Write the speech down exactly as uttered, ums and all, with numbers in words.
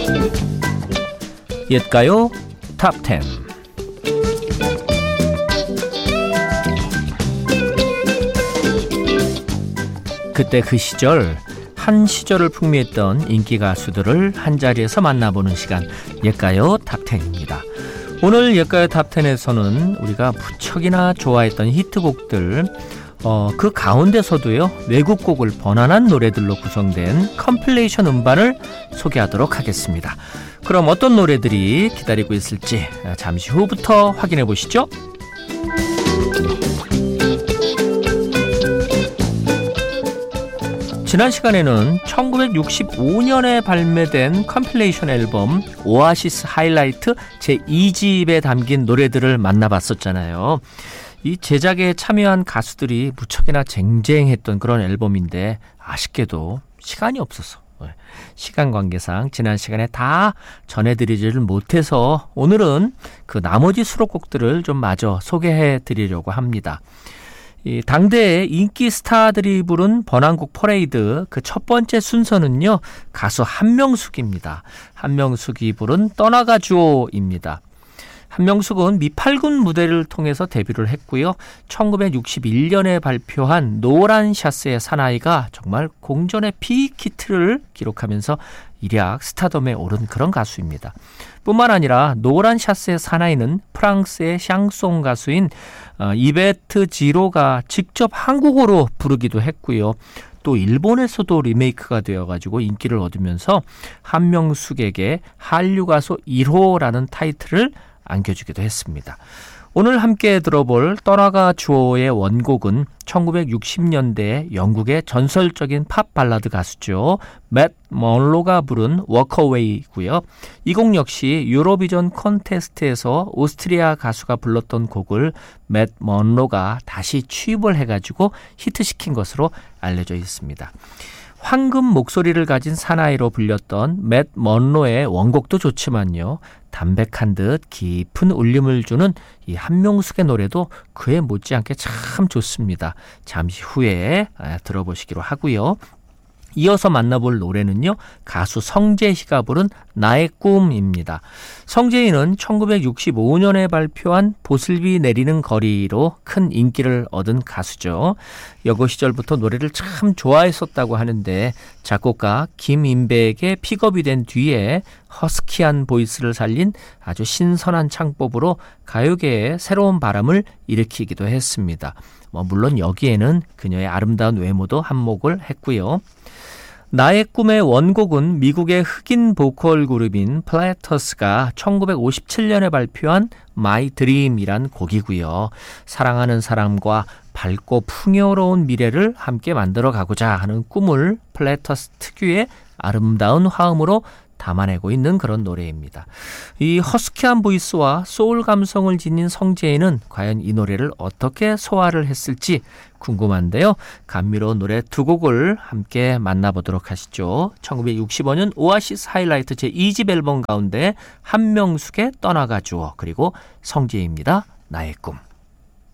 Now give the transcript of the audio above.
옛가요 탑텐. 그때 그 시절, 한 시절을 풍미했던 인기 가수들을 한자리에서 만나보는 시간, 옛가요 탑텐입니다. 오늘 옛가요 탑텐에서는 우리가 무척이나 좋아했던 히트곡들, 어, 그 가운데서도요, 외국곡을 번안한 노래들로 구성된 컴필레이션 음반을 소개하도록 하겠습니다. 그럼 어떤 노래들이 기다리고 있을지 잠시 후부터 확인해 보시죠. 지난 시간에는 천구백육십오 년에 발매된 컴필레이션 앨범 오아시스 하이라이트 제이 집에 담긴 노래들을 만나봤었잖아요. 이 제작에 참여한 가수들이 무척이나 쟁쟁했던 그런 앨범인데 아쉽게도 시간이 없어서, 시간 관계상 지난 시간에 다 전해드리지를 못해서 오늘은 그 나머지 수록곡들을 좀 마저 소개해드리려고 합니다. 이 당대의 인기 스타들이 부른 번안곡 퍼레이드, 그 첫 번째 순서는요, 가수 한명숙입니다. 한명숙이 부른 떠나가주오입니다. 한명숙은 미팔군 무대를 통해서 데뷔를 했고요. 천구백육십일 년에 발표한 노란 샤스의 사나이가 정말 공전의 빅히트를 기록하면서 일약 스타덤에 오른 그런 가수입니다. 뿐만 아니라 노란 샤스의 사나이는 프랑스의 샹송 가수인 이베트 지로가 직접 한국어로 부르기도 했고요. 또 일본에서도 리메이크가 되어가지고 인기를 얻으면서 한명숙에게 한류 가수 일 호라는 타이틀을 안겨주기도 했습니다. 오늘 함께 들어볼 떠나가 주오의 원곡은 천구백육십 년대 영국의 전설적인 팝 발라드 가수죠. 맷 먼로가 부른 워커웨이고요. 이 곡 역시 유로비전 콘테스트에서 오스트리아 가수가 불렀던 곡을 맷 먼로가 다시 취입을 해가지고 히트시킨 것으로 알려져 있습니다. 황금 목소리를 가진 사나이로 불렸던 맷 먼로의 원곡도 좋지만요, 담백한 듯 깊은 울림을 주는 이 한명숙의 노래도 그에 못지않게 참 좋습니다. 잠시 후에 들어보시기로 하고요. 이어서 만나볼 노래는요, 가수 성재희가 부른 나의 꿈입니다. 성재희는 천구백육십오 년에 발표한 보슬비 내리는 거리로 큰 인기를 얻은 가수죠. 여고 시절부터 노래를 참 좋아했었다고 하는데 작곡가 김인배에게 픽업이 된 뒤에 허스키한 보이스를 살린 아주 신선한 창법으로 가요계에 새로운 바람을 일으키기도 했습니다. 뭐 물론 여기에는 그녀의 아름다운 외모도 한몫을 했고요. 나의 꿈의 원곡은 미국의 흑인 보컬 그룹인 플래터스가 천구백오십칠 년에 발표한 My Dream이란 곡이고요. 사랑하는 사람과 밝고 풍요로운 미래를 함께 만들어가고자 하는 꿈을 플래터스 특유의 아름다운 화음으로 담아내고 있는 그런 노래입니다. 이 허스키한 보이스와 소울 감성을 지닌 성재희는 과연 이 노래를 어떻게 소화를 했을지 궁금한데요. 감미로운 노래 두 곡을 함께 만나보도록 하시죠. 천구백육십오 년 오아시스 하이라이트 제이 집 앨범 가운데 한명숙의 떠나가주어, 그리고 성재희입니다. 나의 꿈.